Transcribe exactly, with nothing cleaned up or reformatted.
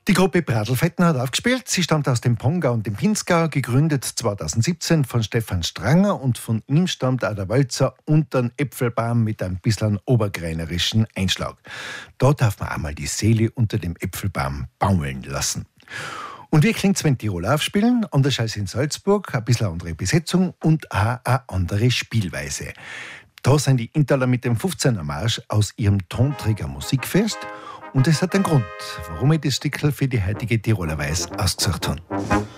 Die Gruppe Bradlfetten hat aufgespielt. Sie stammt aus dem Pongau und dem Pinzgau, gegründet zweitausendsiebzehn von Stefan Stranger, und von ihm stammt auch der Walzer Untern Äpfelbaum mit einem bisschen obergränerischen Einschlag. Da darf man einmal die Seele unter dem Äpfelbaum baumeln lassen. Und wie klingt's, wenn Tirol aufspielen? Anders als in Salzburg, ein bisschen andere Besetzung und auch eine andere Spielweise. Da sind die Intaler mit dem fünfzehner Marsch aus ihrem Tonträger Musikfest. Und das hat einen Grund, warum ich das Stückl für die heutige Tiroler Weiß ausgesucht habe.